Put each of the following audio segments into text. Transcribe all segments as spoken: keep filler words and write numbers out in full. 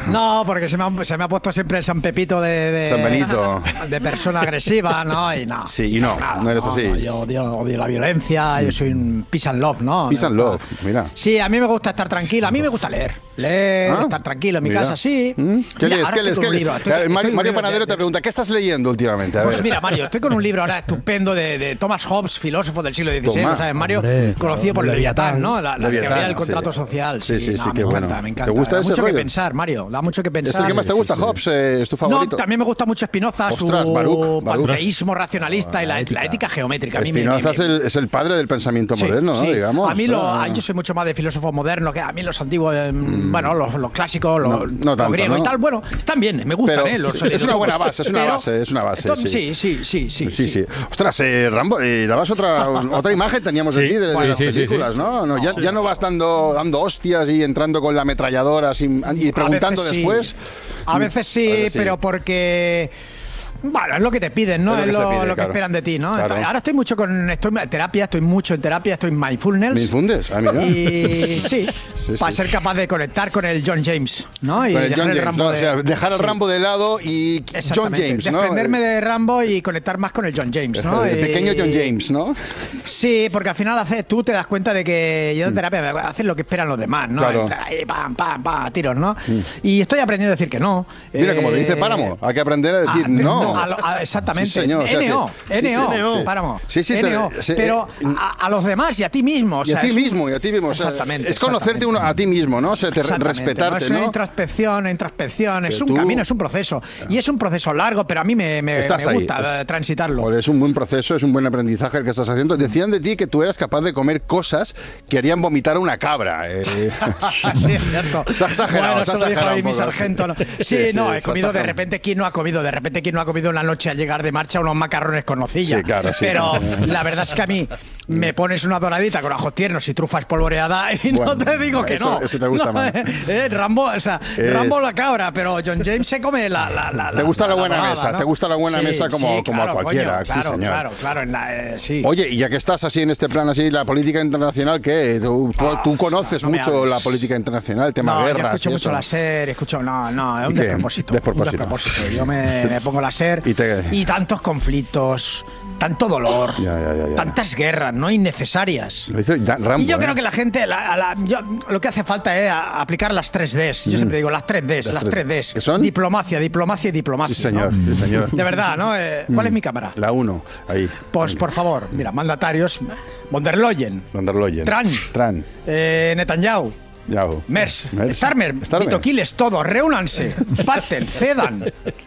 No, porque se me, ha, se me ha puesto siempre el San Pepito de, de, San Benito. de persona agresiva, ¿no? Y no. Sí, y no, Nada, no eres no, así. no, yo odio, odio la violencia, yo soy un peace and love, ¿no? Peace and love, mira. Sí, a mí me gusta estar tranquilo, a mí me gusta leer. Leer, Ah, estar tranquilo en mi mira. casa, sí. ¿Mm? ¿Qué Mira, lees? ahora ¿Qué lees? estoy ¿Qué con un lees? libro, estoy- Mario, estoy con un Mario libro Panadero de- te pregunta, ¿qué estás leyendo últimamente? A Pues ver. mira, Mario, estoy con un libro ahora estupendo de, de Thomas Hobbes, filósofo del siglo dieciséis, Toma. ¿lo sabes, Mario? Hombre, Conocido por el Leviatán, ¿no? La, la Leviatán, teoría del sí. contrato social. Sí, sí, no, sí, me qué encanta, bueno. me encanta. ¿Te gusta da ese mucho que rollo? pensar, Mario, da mucho que pensar. ¿Es el que más te gusta, Hobbes? Eh, ¿Es tu favorito? No, también me gusta mucho Spinoza, Ostras, su Baruch, Baruch. panteísmo racionalista y la, ética. la ética geométrica. A mí me- Spinoza me- es el, es el padre del pensamiento Sí, moderno, ¿no? sí. Digamos. A mí lo, Ah. yo soy mucho más de filósofos modernos, que a mí los antiguos, eh, bueno, los, los clásicos, los, No, no tanto, los griegos ¿no? y tal, bueno, están bien, me gustan, Pero ¿eh? Los, es una los- buena base, es una pero- base, es una base, Entonces, sí. sí, sí, sí, sí. Sí, sí. Ostras, eh, Rambo, eh, dabas otra, otra imagen teníamos de Sí, ti, de, de sí, las sí, sí, películas, sí. ¿no? no ya, ya no vas dando, dando hostias y entrando con la ametralladora sin- y preguntando A veces sí. después. A veces sí, A veces sí. pero porque... Bueno, es lo que te piden, ¿no? Es Es lo lo, que se pide, lo que claro. esperan de ti, ¿no? Claro. Ahora estoy mucho con... Estoy en terapia, estoy mucho en terapia, estoy en mindfulness. ¿Me infundes? Ah, mira. Y sí, Sí, para sí. ser capaz de conectar con el John James, ¿no? Y Con el dejar John el James, Rambo ¿no? de- O sea, dejar al sí. Rambo de lado y John Exactamente, James, ¿no? desprenderme de Rambo y conectar más con el John James, ¿no? El Y- pequeño John James, ¿no? Sí, porque al final haces, tú te das cuenta de que yo en terapia haces lo que esperan los demás, ¿no? Claro. Entrar ahí, pam, pam, pam, a tiros, ¿no? Y estoy aprendiendo a decir que no. Mira, como te dice Eh, Páramo, hay que aprender a decir Ah, no. a lo- a- exactamente. Sí, señor, o sea N O, que- N O, sí, sí, sí. Páramo. Sí, sí, te- N O. sí, Pero eh, a, a los demás y a ti mismo. o Y a sea, ti es un- mismo, y a ti mismo. O sea, Exactamente. es conocerte uno a ti mismo, ¿no? O sea, te- Exactamente, respetarte, Es una ¿no? introspección, una introspección, es Pero un tú- camino, es un proceso. Y es un proceso largo, pero a mí me, me, Estás me ahí. gusta eh, transitarlo. Joder, es un buen proceso, es un buen aprendizaje el que estás haciendo. Decían de ti que tú eras capaz de comer cosas que harían vomitar a una cabra. eh. Sí, es cierto. Se ha exagerado, Bueno, se ha eso lo dijo exagerado ahí un mi poco. sargento. ¿no? Sí, Sí, sí, no, se he ha comido de exagerado. repente, ¿quién no ha comido? De repente, ¿quién no ha comido una noche al llegar de marcha unos macarrones con nocilla? Sí, claro, sí. Pero la verdad es que a mí me pones una doradita con ajos tiernos y trufa espolvoreada y Bueno, no te digo que eso- no. eso te gusta No, más. eh, eh, Rambo, o sea, Es- Rambo la cabra, pero John James se come la... la, la Te gusta la buena dorada, mesa, ¿no? te gusta la buena Sí, mesa como- sí, como a claro, cualquiera, coño, sí, claro, señor. claro, claro, en la, eh, sí. Oye, y ya que estás así en este plan, así, la política internacional, ¿qué? Tú, tú- Ah, tú conoces no me mucho hables. la política internacional, el tema No, yo guerras escucho y mucho eso. la SER, escucho... No, no, es un ¿Y qué? despropósito. Despropósito. Un despropósito. Yo me, me pongo la SER Y te- y tantos conflictos, tanto dolor, Ya, ya, ya, ya. tantas guerras, no innecesarias. Lo dice ya- Rambo, Y yo ¿eh? creo que la gente, la- a la- yo- lo que hace falta es a- aplicar las tres Ds. Yo siempre digo las tres Ds, Las las, tres- tres Ds. ¿qué son? Diplomacia, diplomacia y diplomacia. Sí, señor, ¿no? sí, señor. De verdad, ¿no? Eh, ¿Cuál es mi cámara? La uno, ahí. Pues por favor, mira, mandatarios, von der Leyen, Van der Leyen. Trump. Tran. eh, Netanyahu, Yahoo. Mers, Mers. Starmer, Starmer. Vitoquiles, todos, reúnanse, pacten, cedan,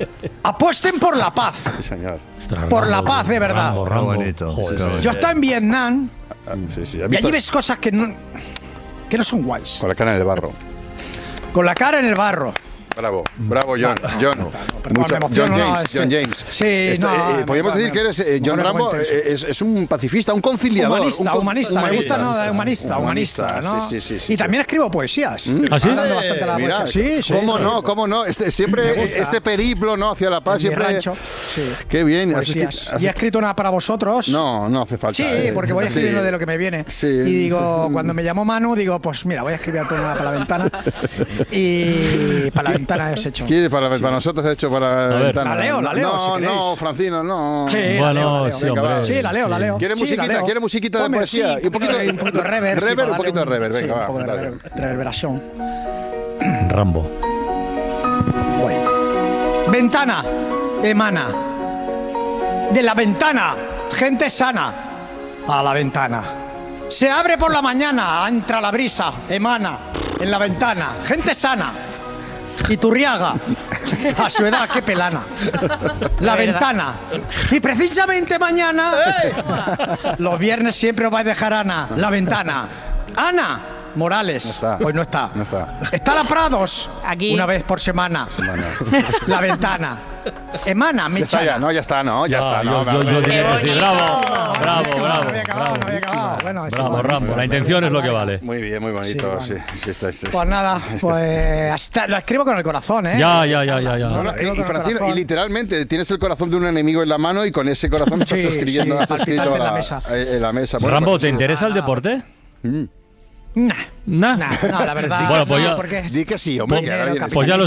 apuesten por la paz. Sí, señor. Ostras, Por la Rambo, paz, de verdad. Rambo, Qué Rambo. bonito, Joder, qué bonito. Yo estaba en Vietnam Ah, sí, sí. ¿Has y visto? allí ves cosas que no, que no son guays. Con la cara en el barro. Con la cara en el barro. Bravo, bravo, John. John. perdón, me emociono, John no, James. es que- John James. Sí, Esto, no, eh, me- podríamos me- decir que eres eh, John me Rambo, cuentes. eh, es, es un pacifista, un conciliador. Humanista, un, humanista, me gusta, ¿no? Humanista, humanista, Humanista, ¿no? sí, sí, sí, y sí. también escribo poesías. ¿Ah, sí? Estoy dando bastante a la Mira, poesía. Sí, sí. ¿Cómo sí. no? ¿Cómo no? Este, siempre Me gusta. este periplo, ¿no? Hacia la paz, En mi siempre. rancho, sí. Qué bien. ¿Has Poesías. escrit- has ¿Y he escrito una para vosotros? No, no hace falta. Sí, eh. porque voy Sí. escribiendo de lo que me viene. Sí. Y digo, cuando me llamó Manu, digo, pues mira, voy a escribir una para la ventana. Y para la ventana has hecho. ¿Quieres para, para nosotros he hecho para la ver. ventana? La leo, la leo, No, si no, queréis. Francino, no. Sí, la Bueno, leo, la leo. sí, Venga, hombre. va. Sí, la leo, la leo. ¿Quiere Sí, musiquita? la leo. ¿Quiere musiquita de Ponme, poesía? sí, Y un poquito de- un poquito de reverb. sí, reverb, para un poquito darle de reverb, sí, venga, un va, poco de dale. rever- reverberación. Rambo. Voy. Ventana, emana. De la ventana, gente sana. A la ventana. Se abre por la mañana, entra la brisa, emana. En la ventana, gente sana. Iturriaga, a su edad, qué pelana. La ventana. Y precisamente mañana, los viernes siempre os vais a dejar Ana. La ventana. Ana Morales. No está. Pues no está. No está. Está la Prados. Aquí. Una vez por semana. La ventana. Emana, me Ya está, ya, no, ya está, no, ya está, no. yo, yo, yo vale. diría que sí. bonito. Bravo, bravo, Buenísimo, bravo. no había acabado, no había acabado. Bueno, es Bravo, igual. Rambo. La intención es lo que vale. Muy bien, muy bonito, sí. Sí, sí, está, está, Pues nada, pues hasta, lo escribo con el corazón, ¿eh? Ya, ya, ya, ya, ya. No, no, escribo y, con el Francino, corazón. y literalmente tienes el corazón de un enemigo en la mano y con ese corazón estás Sí, escribiendo, sí, has escrito palpitante en la la- mesa. eh, en la mesa. Bueno, Rambo, pues ¿te eso- interesa el deporte? Nah, Nah. nah, no, la verdad. Bueno, pues no, ya- porque Di que sí, hombre. Pues- que ahora vienes. Pues ya lo